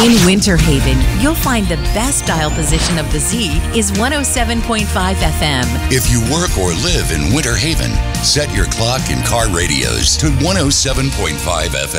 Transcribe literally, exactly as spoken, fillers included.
In Winter Haven, you'll find the best dial position of the Z is one oh seven point five F M. If you work or live in Winter Haven, set your clock and car radios to one oh seven point five F